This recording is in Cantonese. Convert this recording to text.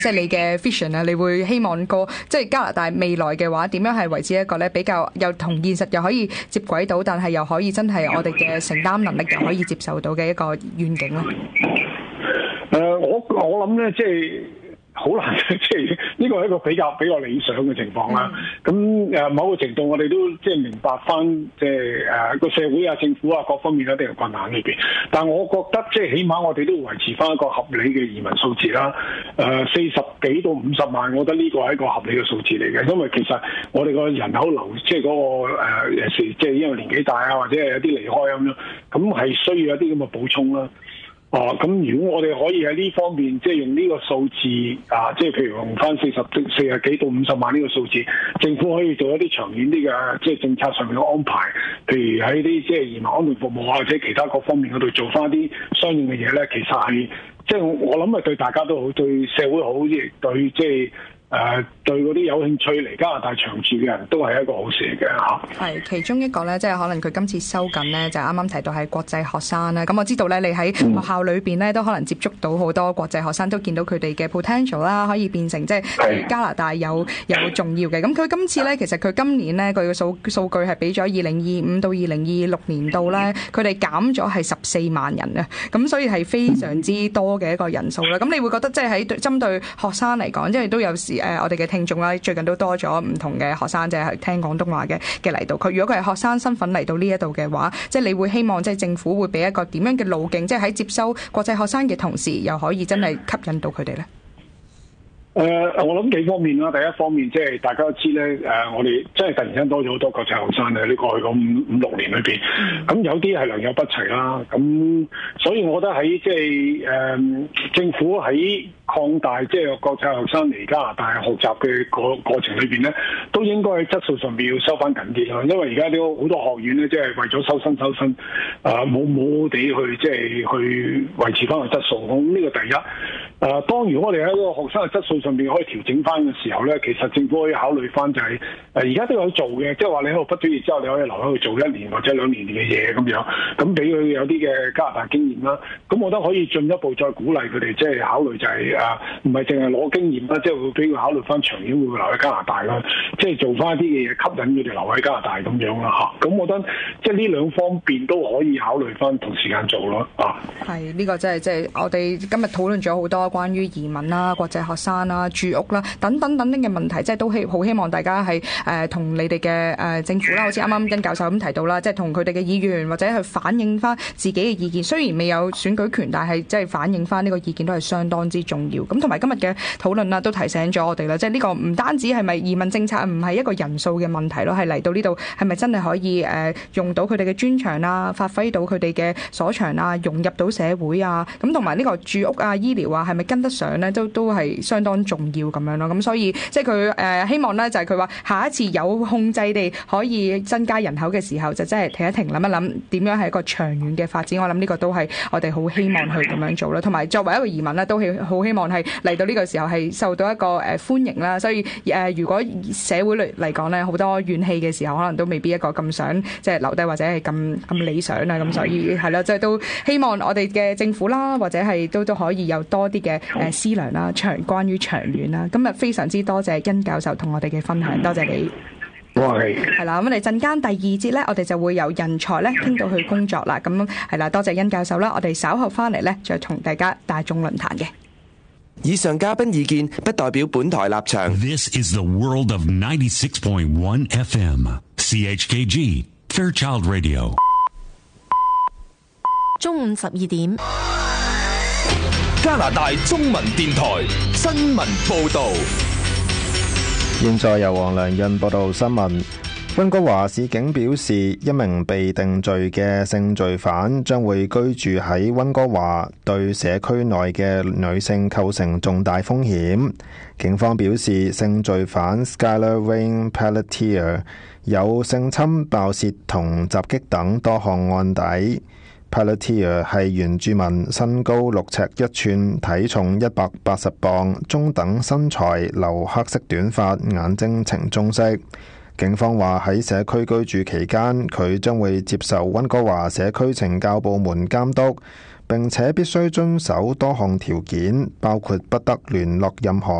即係你嘅 vision 啊，你會希望即係加拿大未來嘅話，點樣係維持一個咧比較又同現實又可以接軌到，但係又可以真係我哋嘅承擔能力又可以接受到嘅一個願景咧？ 我諗咧，即係好難，即係呢個係一個比較理想嘅情況啦。咁某個程度我哋都即係明白翻，即係個社會啊、政府啊各方面一定有困難裏邊。但我覺得即係起碼我哋都維持翻一個合理嘅移民數字啦。40幾到50萬，我覺得呢個係一個合理嘅數字嚟嘅，因為其實我哋個人口流即係嗰個即係因為年紀大啊，或者係有啲離開咁樣，咁係需要一啲咁嘅補充啦。咁如果我哋可以喺呢方面，即係用呢個數字即係譬如用翻40幾到50萬呢個數字，政府可以做一啲長遠啲嘅即係政策上面嘅安排，譬如喺啲即係移民安頓服務啊，或者其他各方面嗰度做翻啲相應嘅嘢咧，其實係即係我諗係對大家都好，對社會好，亦對即係對嗰啲有興趣嚟加拿大長住嘅人都係一個好事嚟嘅嚇。 係其中一個咧，即係可能佢今次收緊咧，就啱啱提到係國際學生啦。咁我知道咧，你喺學校裏邊咧都可能接觸到好多國際學生，都見到佢哋嘅 potential 啦，可以變成即係對加拿大有重要嘅。咁佢今次咧，其實佢今年咧佢嘅數據係俾咗2025到2026年度咧，佢哋減咗係14萬人啊。咁所以係非常之多嘅一個人數啦。咁你會覺得即係喺針對學生嚟講，因為都有時我哋嘅聽眾啦，最近都多咗唔同嘅學生，即係聽廣東話嘅嚟到。如果佢係學生身份嚟到呢一度嘅話，即係你會希望即係政府會俾一個點樣嘅路徑，即係喺接收國際學生嘅同時，又可以真係吸引到佢哋咧？ 我諗幾方面啦。第一方面即係大家都知咧，我哋真係突然間多咗好多國際學生喺呢過去嗰5、6年裏邊，咁有啲係良莠不齊啦。咁所以我覺得喺即係政府喺擴大即係國際學生嚟加拿大學習嘅過程裏邊咧，都應該喺質素上邊要收翻緊啲啦。因為而家都好多學院咧，即係為咗收生，冇地去即係去維持翻個質素。咁呢個第一。當如果我哋喺個學生嘅質素上邊可以調整翻嘅時候咧，其實政府可以考慮翻就係而家都有做嘅，即係話你喺度畢咗業之後，你可以留喺度做1年或者2年嘅嘢咁樣，咁俾佢有啲嘅加拿大經驗啦。咁我覺得可以進一步再鼓勵佢哋，即係考慮就係唔係淨係攞經驗啦，即係會俾佢考慮翻長遠會唔會留喺加拿大啦，即係做翻一啲嘅嘢吸引佢哋留喺加拿大咁樣啦嚇。咁我覺得即係呢兩方面都可以考慮翻同時間做咯係呢個即係我哋今日討論咗好多關於移民啦、國際學生啦、住屋啦等等嘅問題，即係都好希望大家係同你哋嘅政府啦，好似啱啱殷教授咁提到啦，即係同佢哋嘅議員或者去反映翻自己嘅意見。雖然未有選舉權，但係即係反映翻呢個意見都係相當之重要。咁同埋今日嘅討論啦，都提醒咗我哋啦，即係呢個唔單止係咪移民政策唔係一個人數嘅問題咯，係嚟到呢度係咪真係可以用到佢哋嘅專長啊，發揮到佢哋嘅所長啊，融入到社會啊，咁同埋呢個住屋啊、醫療啊，係咪跟得上咧？都係相當重要咁樣咯。咁所以即係佢希望咧，就係佢話下一次有控制地可以增加人口嘅時候，就真係停一停，諗一諗點樣係一個長遠嘅發展。我諗呢個都係我哋好希望去咁樣做啦。同埋作為一個移民咧，都好希望係嚟到呢個時候係受到一個歡迎啦。所以如果社會嚟講咧，好多怨氣嘅時候，可能都未必一個咁想即係留低或者係咁理想啦。咁所以係啦，即係都希望我哋嘅政府啦，或者係都可以有多啲嘅思量啦，關於長遠啦。今日非常之多謝殷教授同我哋嘅分享，多謝你。係啦，咁我哋陣間第2節咧，我哋就會由人才咧傾到去工作啦。咁係啦，多謝殷教授啦。我哋稍後翻嚟咧，再同大家大眾論壇嘅。 以上嘉賓意見不代表本台立場。 This is the world of 96.1 FM CHKG Fairchild Radio。 中午12點， 加拿大中文電台新聞報道。 現在由黃良潤報道新聞。溫哥華市警表示，一名被定罪嘅性罪犯將會居住喺溫哥華，對社區內嘅女性構成重大風險。警方表示，性罪犯 Skylar Wayne Pelletier 有性侵、爆竊同襲擊等多項案底。Pelletier 係原住民，身高6尺1寸，體重180磅，中等身材，留黑色短髮，眼睛呈棕色。警方話喺社區居住期間，佢將會接受溫哥華社區懲教部門監督， 並且必須遵守多項條件，包括不得聯絡任何